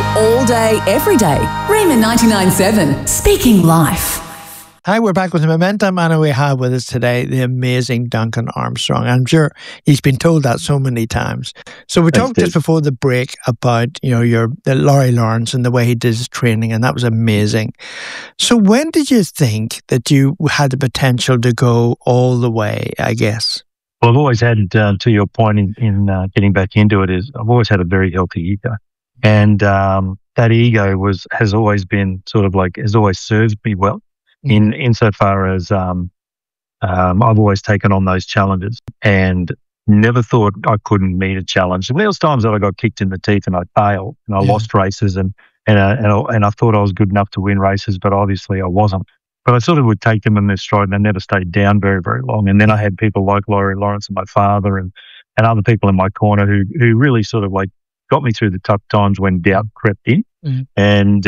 All day, every day. Rhema 99.7, speaking life. Hi, we're back with Momentum, and we have with us today the amazing Duncan Armstrong. I'm sure he's been told that so many times. So we talked just before the break about, the Laurie Lawrence and the way he did his training, and that was amazing. So when did you think that you had the potential to go all the way, I guess? Well, I've always had, to your point in getting back into it, is I've always had a very healthy ego. And that ego has always been has always served me well. Insofar as I've always taken on those challenges and never thought I couldn't meet a challenge. And there was times that I got kicked in the teeth and I failed and I lost races and I thought I was good enough to win races, but obviously I wasn't. But I sort of would take them in their stride and I never stayed down very, very long. And then I had people like Laurie Lawrence and my father and other people in my corner who really got me through the tough times when doubt crept in. And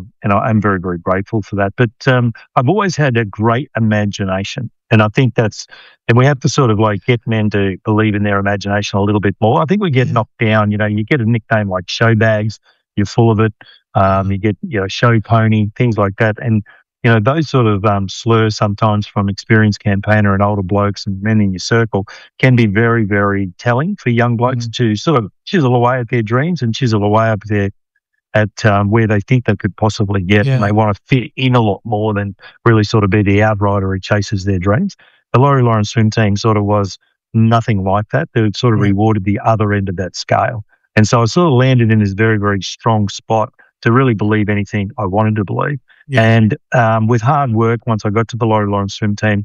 I'm very, very grateful for that. But I've always had a great imagination. And I think and we have to get men to believe in their imagination a little bit more. I think we get knocked down. You get a nickname like show bags, you're full of it. You get, show pony, things like that. And, those slurs sometimes from experienced campaigner and older blokes and men in your circle can be very, very telling for young blokes to sort of chisel away at their dreams and chisel away up there at where they think they could possibly get. And they want to fit in a lot more than really be the outrider who chases their dreams. The Laurie Lawrence swim team was nothing like that. They rewarded the other end of that scale. And so I landed in this very, very strong spot to really believe anything I wanted to believe. And with hard work, once I got to the Laurie Lawrence swim team,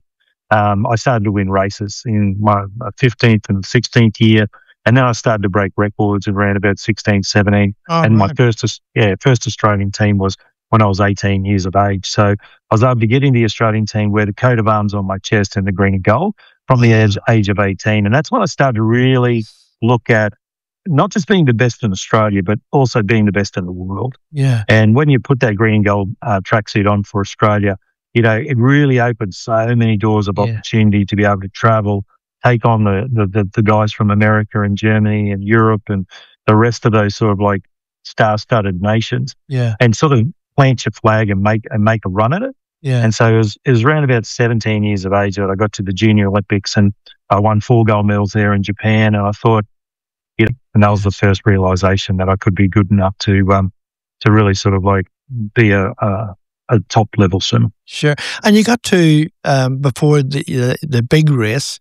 I started to win races in my 15th and 16th year. And then I started to break records around about 16, 17. My first Australian team was when I was 18 years of age. So I was able to get into the Australian team, wear the coat of arms on my chest and the green and gold from the age of 18. And that's when I started to really look at not just being the best in Australia, but also being the best in the world. Yeah. And when you put that green and gold tracksuit on for Australia, it really opens so many doors of opportunity to be able to travel, take on the guys from America and Germany and Europe and the rest of those star-studded nations. Yeah. And plant your flag and make a run at it. Yeah. And so it was around about 17 years of age that I got to the Junior Olympics and I won 4 gold medals there in Japan. And I thought, and that was the first realization that I could be good enough to really be a top level swimmer. Sure. And you got to before the big race,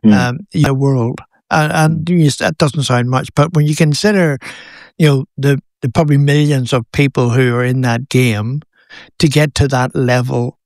world, and that doesn't sound much, but when you consider, the probably millions of people who are in that game, to get to that level